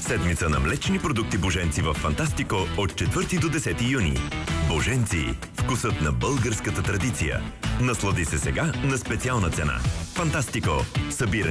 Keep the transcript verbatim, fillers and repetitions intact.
Седмица на млечни продукти Боженци в Фантастико от четвърти до десети юни. Боженци. Вкусът на българската традиция. Наслади се сега на специална цена. Фантастико. Събиране